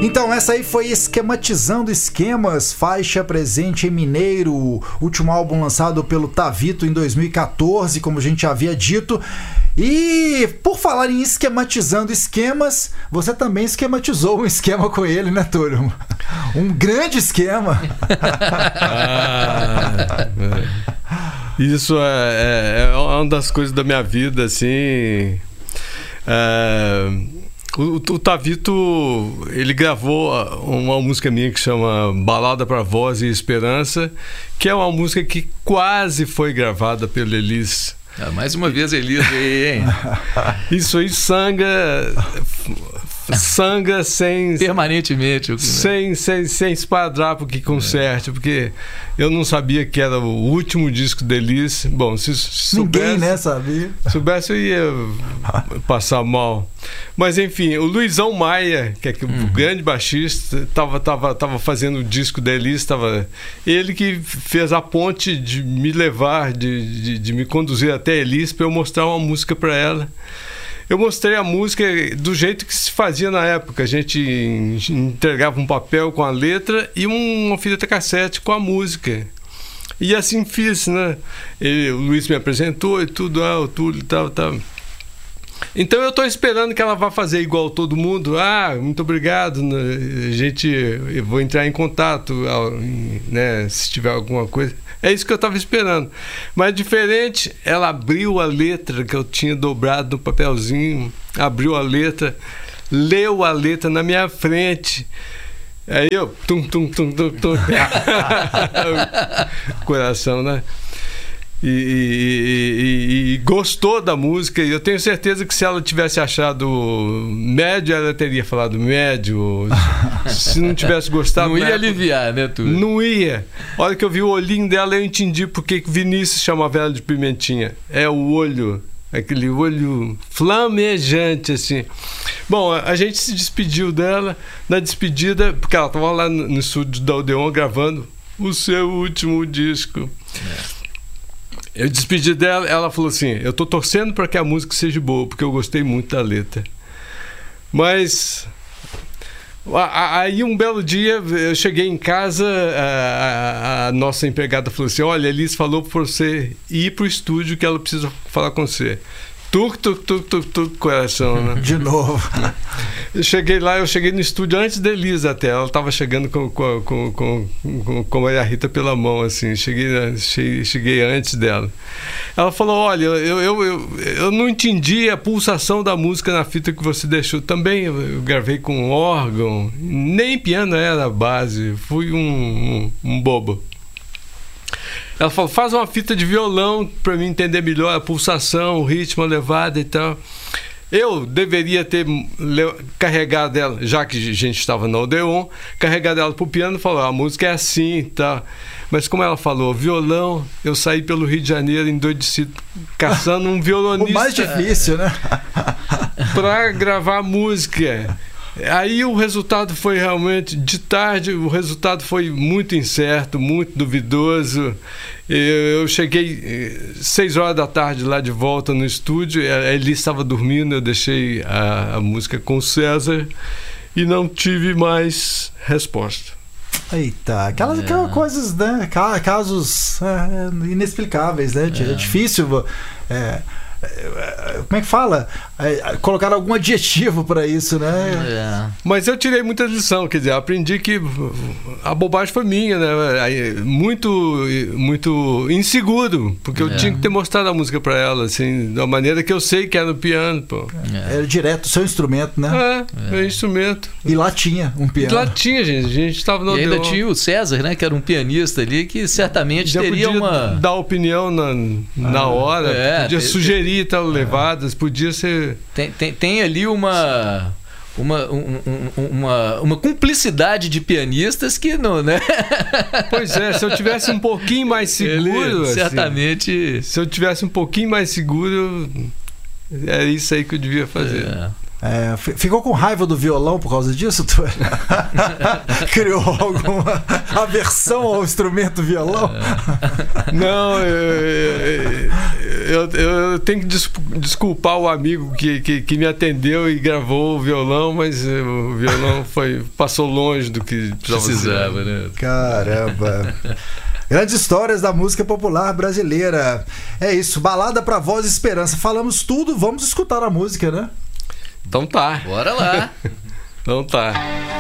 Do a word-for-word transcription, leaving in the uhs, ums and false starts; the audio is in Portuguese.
Então essa aí foi Esquematizando Esquemas, faixa presente em Mineiro, último álbum lançado pelo Tavito em dois mil e quatorze, como a gente havia dito. E por falar em esquematizando esquemas, você também esquematizou um esquema com ele, né, Túlio? Um grande esquema. Ah, isso é, é, é uma das coisas da minha vida, assim. É, o, o Tavito, ele gravou uma música minha que chama Balada para Voz e Esperança, que é uma música que quase foi gravada pelo Elis. Ah, mais uma vez Elis aí, hein? Isso aí sangra sangra sem permanentemente, sem, sem, sem esparadrapo que conserte, é. Porque eu não sabia que era o último disco da Elis. Bom, se soubesse, ninguém, né, sabia? Soubesse eu ia passar mal. Mas enfim, o Luizão Maia, que é uhum. o grande baixista, estava tava, tava fazendo o disco da Elis, tava, ele que fez a ponte de me levar, de, de, de me conduzir até a Elis para eu mostrar uma música para ela. Eu mostrei a música do jeito que se fazia na época. A gente entregava um papel com a letra e uma fita cassete com a música. E assim fiz, né? Ele, o Luiz me apresentou e tudo, ah, o Túlio e tal, tal. Então eu estou esperando que ela vá fazer igual todo mundo. Ah, muito obrigado. A gente, eu vou entrar em contato, né, se tiver alguma coisa. É isso que eu estava esperando. Mas diferente, ela abriu a letra que eu tinha dobrado no papelzinho, abriu a letra, leu a letra na minha frente. Aí eu... Tum, tum, tum, tum, tum. Coração, né? E, e, e, e gostou da música. E eu tenho certeza que se ela tivesse achado médio, ela teria falado médio. Se não tivesse gostado, não ia época, aliviar, né, Túlio? Não ia. A hora que eu vi o olhinho dela, eu entendi porque que Vinícius chamava ela de Pimentinha. É o olho, aquele olho flamejante, assim. Bom, a gente se despediu dela. Na despedida, porque ela estava lá no estúdio da Odeon gravando o seu último disco. É. Eu despedi dela, ela falou assim: eu tô torcendo para que a música seja boa, porque eu gostei muito da letra. Mas aí um belo dia eu cheguei em casa, a, a, a nossa empregada falou assim: olha, a Elis falou para você ir pro estúdio que ela precisa falar com você. Tuc, tuc, tuc, tuc, tuc, coração, né? De novo. Eu cheguei lá, eu cheguei no estúdio antes da Elisa até. Ela estava chegando com, com, com, com, com a Rita pela mão, assim. Cheguei, cheguei, cheguei antes dela. Ela falou: olha, eu, eu, eu, eu não entendi a pulsação da música na fita que você deixou. Também eu gravei com órgão, nem piano era a base. Fui um, um, um bobo. Ela falou: faz uma fita de violão para mim entender melhor a pulsação, o ritmo, a levada e tal. Eu deveria ter carregado ela, já que a gente estava na Odeon, carregado ela para o piano e falar: a música é assim e tal. Mas como ela falou, violão, eu saí pelo Rio de Janeiro endoidecido, caçando um violonista. O mais difícil, né? Para gravar música. Aí o resultado foi realmente, de tarde, o resultado foi muito incerto, muito duvidoso. Eu cheguei seis horas da tarde lá de volta no estúdio, ele estava dormindo, eu deixei a, a música com o César e não tive mais resposta. Eita, aquelas, é. aquelas coisas, né? Casos é, inexplicáveis, né? É, é difícil. É, como é que fala? É, colocar algum adjetivo para isso, né? É. Mas eu tirei muita lição, quer dizer, aprendi que a bobagem foi minha, né? Muito, muito inseguro, porque eu é. tinha que ter mostrado a música para ela, assim, da maneira que eu sei que é no piano, pô. É. Era direto o seu instrumento, né? É, é, é instrumento. E lá tinha um piano. E lá tinha, gente. A gente estava no E ainda tinha o César, né? Que era um pianista ali que certamente já teria podia uma... dar opinião na, na ah, hora, é, podia tem, sugerir e tal, levadas, podia ser... Tem, tem, tem ali uma... Uma, um, um, uma, uma cumplicidade de pianistas que não, né? Pois é, se eu tivesse um pouquinho mais seguro... Ele, assim, certamente... Se eu tivesse um pouquinho mais seguro, é isso aí que eu devia fazer. É. É, ficou com raiva do violão por causa disso, tu? Criou alguma aversão ao instrumento violão? Não, eu, eu, eu tenho que desculpar o amigo que, que, que me atendeu e gravou o violão, mas o violão foi, passou longe do que precisava, né? Caramba! Grandes histórias da música popular brasileira. É isso, Balada pra Voz e Esperança. Falamos tudo, vamos escutar a música, né? Então tá. Bora lá. Então tá.